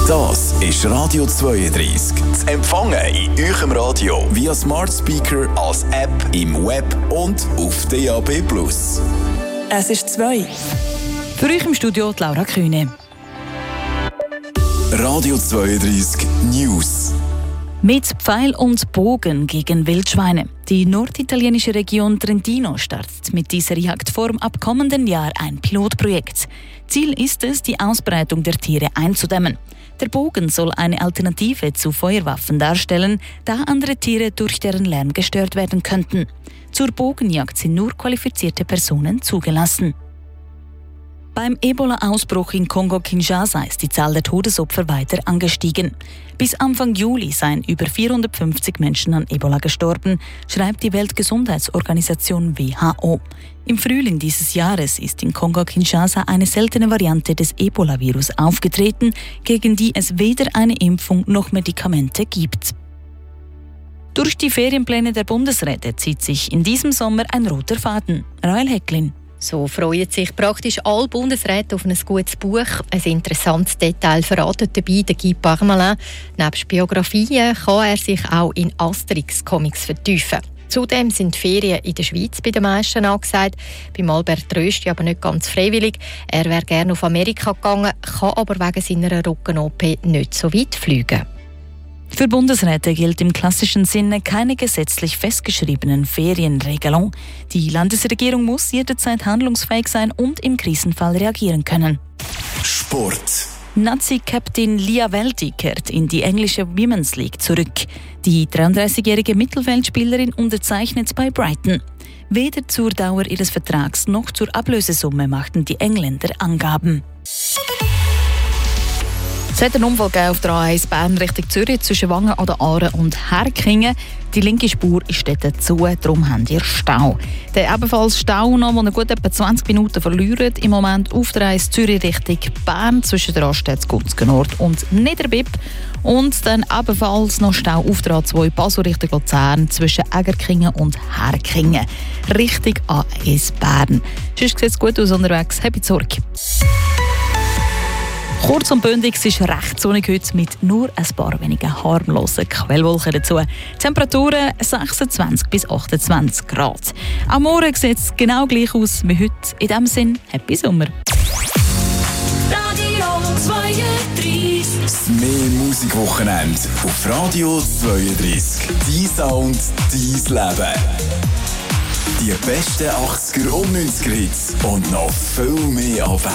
Das ist Radio 32. Zu empfangen in eurem Radio via Smart Speaker, als App, im Web und auf DAB+. Es ist 2. Für euch im Studio die Laura Kühne. Radio 32 News. Mit Pfeil und Bogen gegen Wildschweine. Die norditalienische Region Trentino startet mit dieser Jagdform ab kommenden Jahr ein Pilotprojekt. Ziel ist es, die Ausbreitung der Tiere einzudämmen. Der Bogen soll eine Alternative zu Feuerwaffen darstellen, da andere Tiere durch deren Lärm gestört werden könnten. Zur Bogenjagd sind nur qualifizierte Personen zugelassen. Beim Ebola-Ausbruch in Kongo-Kinshasa ist die Zahl der Todesopfer weiter angestiegen. Bis Anfang Juli seien über 450 Menschen an Ebola gestorben, schreibt die Weltgesundheitsorganisation WHO. Im Frühling dieses Jahres ist in Kongo-Kinshasa eine seltene Variante des Ebola-Virus aufgetreten, gegen die es weder eine Impfung noch Medikamente gibt. Durch die Ferienpläne der Bundesräte zieht sich in diesem Sommer ein roter Faden. Rael Hecklin. So freuen sich praktisch alle Bundesräte auf ein gutes Buch. Ein interessantes Detail verratet dabei der Guy Parmelin. Nebst Biografien kann er sich auch in Asterix-Comics vertiefen. Zudem sind Ferien in der Schweiz bei den meisten angesagt. Bei Albert Rösti aber nicht ganz freiwillig. Er wäre gerne auf Amerika gegangen, kann aber wegen seiner Rücken-OP nicht so weit fliegen. Für Bundesräte gilt im klassischen Sinne keine gesetzlich festgeschriebenen Ferienregelung. Die Landesregierung muss jederzeit handlungsfähig sein und im Krisenfall reagieren können. Sport. Nazi-Captain Lia Welti kehrt in die englische Women's League zurück. Die 33-jährige Mittelfeldspielerin unterzeichnet bei Brighton. Weder zur Dauer ihres Vertrags noch zur Ablösesumme machten die Engländer Angaben. Es hat einen Unfall gegeben auf der A1 Bern Richtung Zürich zwischen Wangen an der Aare und Herkingen. Die linke Spur ist dort zu, darum haben wir Stau. Der ebenfalls Stau noch, der gut etwa 20 Minuten verliert. Im Moment auf der A1 Zürich Richtung Bern zwischen der Raststätte Gutzgen Nord und Niederbipp. Und dann ebenfalls noch Stau auf der A2 Basel Richtung Luzern zwischen Egerkingen und Herkingen Richtung A1 Bern. Sonst sieht es gut aus unterwegs. Happy Sorge. Kurz und bündig, es ist recht sonnig heute mit nur ein paar wenigen harmlosen Quellwolken dazu. Temperaturen 26 bis 28 Grad. Am Morgen sieht es genau gleich aus wie heute. In diesem Sinn, Happy Sommer. Radio 32. Mehr Musikwochenende auf Radio 32. Dein Sound, dein Leben. Die besten 80er und 90er Hits und noch viel mehr auf